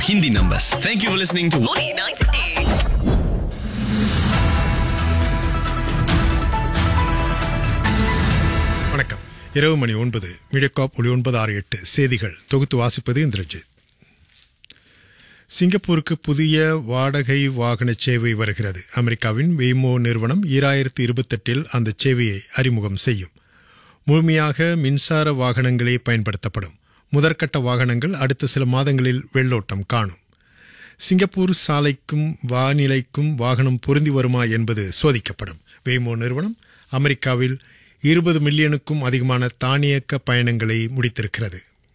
Hindi numbers. Thank you for listening to Morning 98. வணக்கம். இரவு மணி 9 Mediacorp ஒளி 968 செய்திகள் தொகுத்து வாசிப்பது இந்திரஜித். சிங்கப்பூருக்கு புதிய வாடகை வாகன சேவை வருகிறது. அமெரிக்காவின் வெய்மோ நிறுவனம் 2028 அந்த சேவையை அறிமுகம் செய்யும். முழுமையாக மின்சார வாகனங்களே பயன்படுத்தப்படும். முதற்கட்ட வாகனங்கள் அடுத்த சில மாதங்களில் வெள்ளோட்டம் காணும். சிங்கப்பூர் சாலைக்கும் வானிலைக்கும் வாகனம் பொருந்தி வருமா என்பது சோதிக்கப்படும். வெய்மோ நிறுவனம் அமெரிக்காவில் 20 மில்லியனுக்கும் அதிகமான தானியக்க பயணங்களை முடித்திருக்கிறது.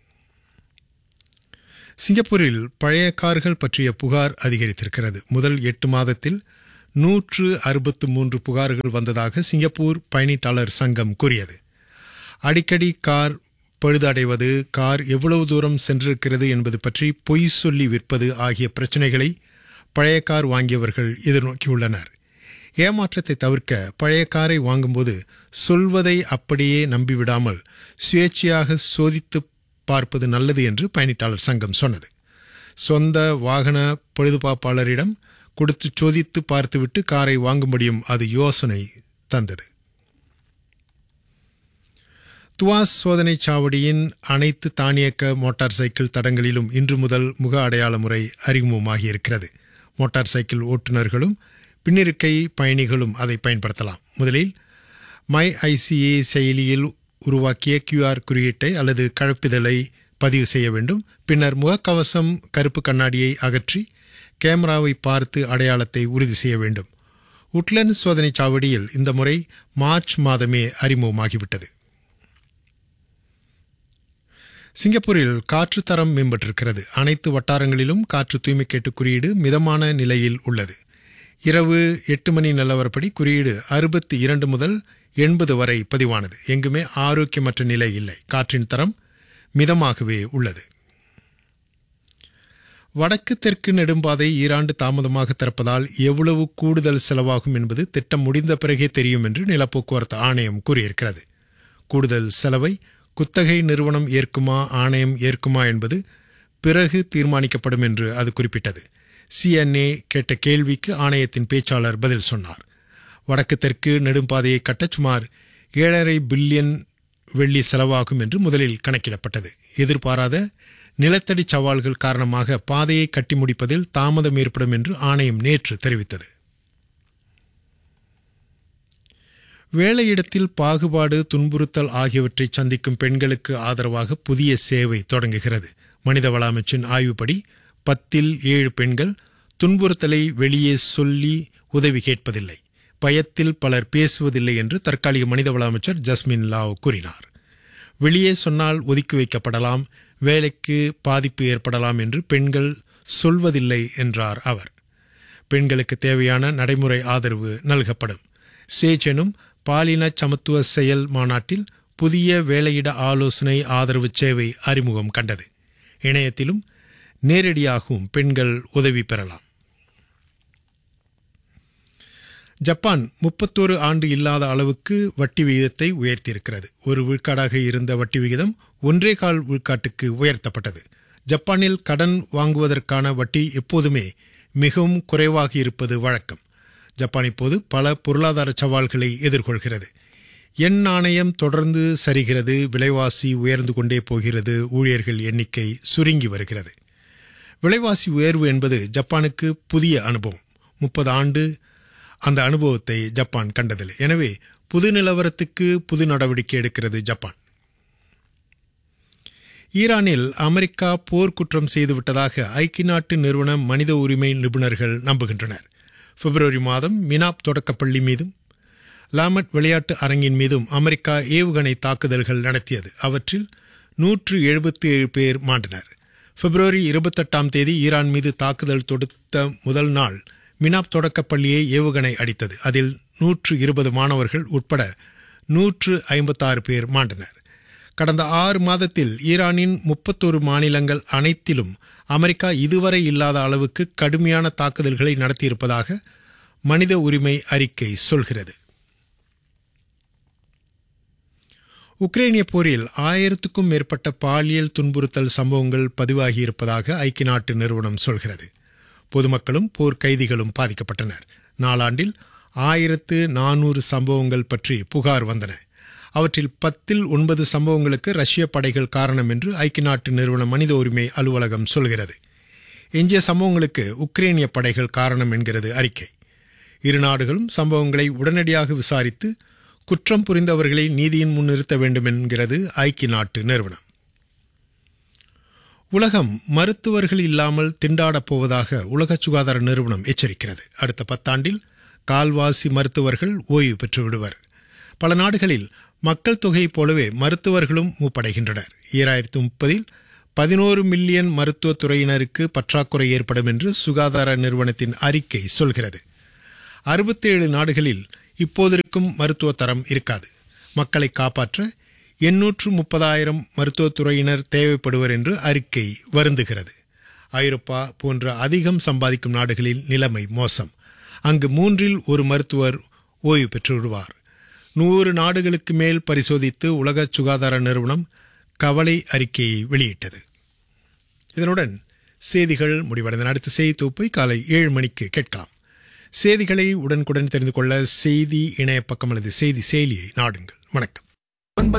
சிங்கப்பூரில் பழைய கார்கள் பற்றிய புகார் அதிகரித்திருக்கிறது. முதல் 8 மாதத்தில் 163 புகார்கள் வந்ததாக சிங்கப்பூர் பயணிட்டாளர் சங்கம் கூறியது. அடிக்கடி கார் பழுதடைவது, கார் எவ்வளவு தூரம் சென்றிருக்கிறது என்பது பற்றி பொய் சொல்லி விற்பது ஆகிய பிரச்சினைகளை பழைய கார் வாங்கியவர்கள் எதிர்நோக்கியுள்ளனர். ஏமாற்றத்தை தவிர்க்க பழைய காரை வாங்கும்போது சொல்வதை அப்படியே நம்பிவிடாமல் சுயேட்சையாக சோதித்து பார்ப்பது நல்லது என்று பயணிட்டாளர் சங்கம் சொன்னது. சொந்த வாகன பழுதுபார்ப்பாளரிடம் கொடுத்து சோதித்து பார்த்துவிட்டு காரை வாங்கும்படியும் அது யோசனை தந்தது. துவாஸ் சோதனை சாவடியின் அனைத்து தானியக்க மோட்டார் சைக்கிள் தடங்களிலும் இன்று முதல் முக அடையாள முறை அறிமுகமாகியிருக்கிறது. மோட்டார் சைக்கிள் ஓட்டுநர்களும் பின்னிருக்கை பயணிகளும் அதை பயன்படுத்தலாம். முதலில் மை ஐசிஏ செயலியில் உருவாக்கிய QR குறியீட்டை அல்லது கழப்பிதழை பதிவு செய்ய வேண்டும். பின்னர் முகக்கவசம் கருப்பு கண்ணாடியை அகற்றி கேமராவை பார்த்து அடையாளத்தை உறுதி செய்ய வேண்டும். உட்லண்ட் சோதனை சாவடியில் இந்த முறை மார்ச் மாதமே அறிமுகமாகிவிட்டது. சிங்கப்பூரில் காற்று தரம் மேம்பட்டிருக்கிறது. அனைத்து வட்டாரங்களிலும் காற்று தூய்மைக்கேட்டு குறியீடு மிதமான நிலையில் உள்ளது. இரவு 8 மணி நிலவரப்படி குறியீடு 62 முதல் 80 வரை பதிவானது. எங்குமே ஆரோக்கியமற்ற நிலை இல்லை. காற்றின் தரம் மிதமாகவே உள்ளது. வடக்கு தெற்கு நெடும்பாதை ஈராண்டு தாமதமாக திறப்பதால் எவ்வளவு கூடுதல் செலவாகும் என்பது திட்டம் முடிந்த பிறகே தெரியும் என்று நிலப்போக்குவரத்து ஆணையம் கூறியிருக்கிறது. கூடுதல் செலவை குத்தகை நிறுவனம் ஏற்குமா, ஆணையம் ஏற்குமா என்பது பிறகு தீர்மானிக்கப்படும் என்று அது குறிப்பிட்டது. CNA கேட்ட கேள்விக்கு ஆணையத்தின் பேச்சாளர் பதில் சொன்னார். வடக்கு தெற்கு நெடும்பாதையை கட்ட சுமார் 7.5 பில்லியன் வெள்ளி செலவாகும் என்று முதலில் கணக்கிடப்பட்டது. எதிர்பாராத நிலத்தடி சவால்கள் காரணமாக பாதையை கட்டி முடிப்பதில் தாமதம் ஏற்படும் என்று ஆணையம் நேற்று தெரிவித்தது. வேலையிடத்தில் பாகுபாடு, துன்புறுத்தல் ஆகியவற்றை சந்திக்கும் பெண்களுக்கு ஆதரவாக புதிய சேவை தொடங்குகிறது. மனிதவள அமைச்சின் ஆய்வுப்படி 10 இல் 7 பெண்கள் துன்புறுத்தலை வெளியே சொல்லி உதவி கேட்பதில்லை. பயத்தில் பலர் பேசுவதில்லை என்று தற்காலிக மனிதவள அமைச்சர் ஜஸ்மின் லாவ் கூறினார். வெளியே சொன்னால் ஒதுக்கி வைக்கப்படலாம், வேலைக்கு பாதிப்பு ஏற்படலாம் என்று பெண்கள் சொல்வதில்லை என்றார் அவர். பெண்களுக்கு தேவையான நடைமுறை ஆதரவு நல்கப்படும். சேஜ் எனும் பாலின சமத்துவ செயல் மாநாட்டில் புதிய வேலையிட ஆலோசனை ஆதரவு சேவை அறிமுகம் கண்டது. இணையத்திலும் நேரடியாகவும் பெண்கள் உதவி பெறலாம். ஜப்பான் 31 ஆண்டு இல்லாத அளவுக்கு வட்டி விகிதத்தை உயர்த்தியிருக்கிறது. 1 விழுக்காடாக இருந்த வட்டி விகிதம் 1.25 விழுக்காட்டுக்கு உயர்த்தப்பட்டது. ஜப்பானில் கடன் வாங்குவதற்கான வட்டி எப்போதுமே மிகவும் குறைவாக இருப்பது வழக்கம். ஜப்பான் இப்போது பல பொருளாதார சவால்களை எதிர்கொள்கிறது. எண் நாணயம் தொடர்ந்து சரிகிறது, விலைவாசி உயர்ந்து கொண்டே போகிறது, ஊழியர்கள் எண்ணிக்கை சுருங்கி வருகிறது. விலைவாசி உயர்வு என்பது ஜப்பானுக்கு புதிய அனுபவம். 30 ஆண்டு அந்த அனுபவத்தை ஜப்பான் கண்டதில்லை. எனவே புது நிலவரத்துக்கு புது நடவடிக்கை எடுக்கிறது ஜப்பான். ஈரானில் அமெரிக்கா போர்க்குற்றம் செய்துவிட்டதாக ஐக்கிய நாட்டு நிறுவன மனித உரிமை நிபுணர்கள் நம்புகின்றனர். பிப்ரவரி மாதம் மினாப் தொடக்கப்பள்ளி மீதும் லாமட் விளையாட்டு அரங்கின் மீதும் அமெரிக்கா ஏவுகணை தாக்குதல்கள் நடத்தியது. அவற்றில் 177 பேர் மாண்டனர். பிப்ரவரி 28ஆம் தேதி ஈரான் மீது தாக்குதல் தொடுத்த முதல் நாள் மினாப் தொடக்கப்பள்ளியை ஏவுகணை அடித்தது. அதில் 120 மாணவர்கள் உட்பட 156 பேர் மாண்டனர். கடந்த 6 மாதத்தில் ஈரானின் 31 மாநிலங்கள் அனைத்திலும் அமெரிக்கா இதுவரை இல்லாத அளவுக்கு கடுமையான தாக்குதல்களை நடத்தியிருப்பதாக மனித உரிமை அறிக்கை சொல்கிறது. உக்ரைனிய போரில் 1000க்கும் மேற்பட்ட பாலியல் துன்புறுத்தல் சம்பவங்கள் பதிவாகியிருப்பதாக ஐக்கிய நாட்டு நிறுவனம் சொல்கிறது. பொதுமக்களும் போர் கைதிகளும் பாதிக்கப்பட்டனர். நாளாண்டில் 1400 சம்பவங்கள் பற்றி புகார் வந்தன. அவற்றில் 10 சம்பவங்களுக்கு ரஷ்ய படைகள் காரணம் என்று ஐக்கிய நாட்டு நிறுவன மனித உரிமை அலுவலகம் சொல்கிறது. எஞ்சிய சம்பவங்களுக்கு உக்ரைனிய படைகள் காரணம் என்கிறது அறிக்கை. இரு நாடுகளும் சம்பவங்களை உடனடியாக விசாரித்து குற்றம் புரிந்தவர்களை நீதியின் முன் நிறுத்த வேண்டும் என்கிறது ஐக்கிய நாட்டு நிறுவனம். உலகம் மருத்துவர்கள் இல்லாமல் திண்டாடப் போவதாக உலக சுகாதார நிறுவனம் எச்சரிக்கிறது. அடுத்த 10 ஆண்டில் கால்வாசி மருத்துவர்கள் ஓய்வு பெற்று விடுவர். பல நாடுகளில் மக்கள் தொகையைப் போலவே மருத்துவர்களும் மூப்படைகின்றனர். 2030 11 மில்லியன் மருத்துவத்துறையினருக்கு பற்றாக்குறை ஏற்படும் என்று சுகாதார நிறுவனத்தின் அறிக்கை சொல்கிறது. 67 நாடுகளில் இப்போதிருக்கும் மருத்துவ தரம் இருக்காது. மக்களை காப்பாற்ற 830,000 மருத்துவத்துறையினர் தேவைப்படுவர் என்று அறிக்கை வருந்துகிறது. ஐரோப்பா போன்ற அதிகம் சம்பாதிக்கும் நாடுகளில் நிலைமை மோசம். அங்கு 3இல் 1 மருத்துவர் ஓய்வு பெற்று விடுவார். 100 நாடுகளுக்கு மேல் பரிசோதித்து உலக சுகாதார நிறுவனம் கவலை அறிக்கையை வெளியிட்டது. இதனுடன் செய்திகள் முடிவடைந்தன. அடுத்த செய்தி தொகுப்பை காலை 7 மணிக்கு கேட்கலாம். செய்திகளை உடனுக்குடன் தெரிந்து கொள்ள செய்தி இணைய பக்கம் அல்லது செய்தி செயலியை நாடுங்கள். வணக்கம்.